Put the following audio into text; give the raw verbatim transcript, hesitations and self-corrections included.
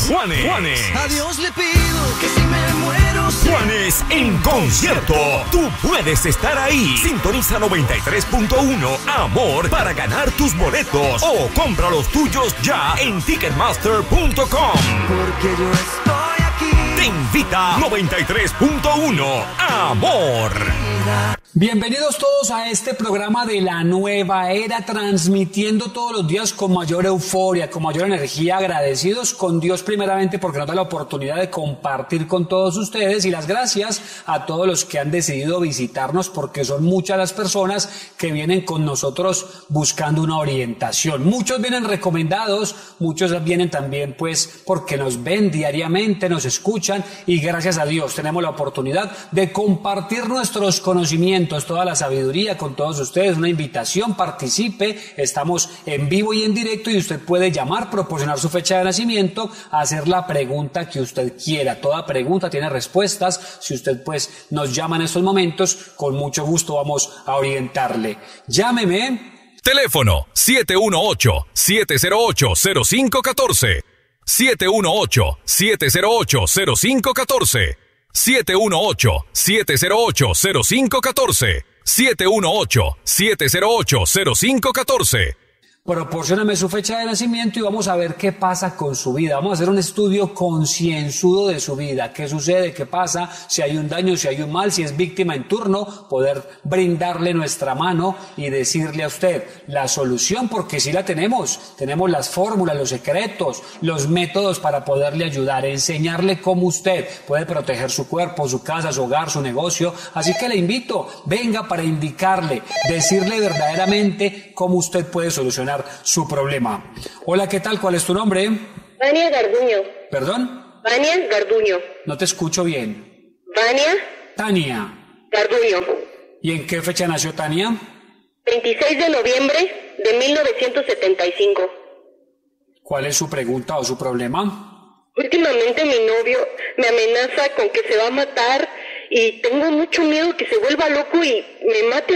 Juanes, Juanes. A Dios le pido que si me muero Juanes en concierto. Tú puedes estar ahí. Sintoniza noventa y tres punto uno Amor para ganar tus boletos o compra los tuyos ya en ticketmaster punto com. porque yo estoy aquí. Te invita noventa y tres punto uno Amor. Bienvenidos todos a este programa de la nueva era, transmitiendo todos los días con mayor euforia, con mayor energía, agradecidos con Dios primeramente porque nos da la oportunidad de compartir con todos ustedes, y las gracias a todos los que han decidido visitarnos, porque son muchas las personas que vienen con nosotros buscando una orientación. Muchos vienen recomendados, muchos vienen también pues porque nos ven diariamente, nos escuchan, y gracias a Dios tenemos la oportunidad de compartir nuestros conocimientos, toda la sabiduría con todos ustedes. Una invitación, participe, estamos en vivo y en directo y usted puede llamar, proporcionar su fecha de nacimiento, hacer la pregunta que usted quiera. Toda pregunta tiene respuestas. Si usted pues nos llama en estos momentos, con mucho gusto vamos a orientarle. Llámeme. Teléfono siete uno ocho, siete cero ocho, cero cinco uno cuatro. siete uno ocho, siete cero ocho, cero cinco uno cuatro. siete uno ocho, siete cero ocho, cero cinco uno cuatro. siete uno ocho, siete cero ocho, cero cinco uno cuatro. Proporcióname su fecha de nacimiento y vamos a ver qué pasa con su vida. Vamos a hacer un estudio concienzudo de su vida. ¿Qué sucede? ¿Qué pasa? Si hay un daño, si hay un mal, si es víctima en turno, poder brindarle nuestra mano y decirle a usted la solución, porque sí la tenemos. Tenemos las fórmulas, los secretos, los métodos para poderle ayudar, enseñarle cómo usted puede proteger su cuerpo, su casa, su hogar, su negocio. Así que le invito, venga para indicarle, decirle verdaderamente cómo usted puede solucionar su problema. Hola, ¿qué tal? ¿Cuál es tu nombre? Vania Garduño. ¿Perdón? Vania Garduño. No te escucho bien. Vania Tania. Garduño. ¿Y en qué fecha nació Tania? veintiséis de noviembre de mil novecientos setenta y cinco. ¿Cuál es su pregunta o su problema? Últimamente mi novio me amenaza con que se va a matar y tengo mucho miedo que se vuelva loco y me mate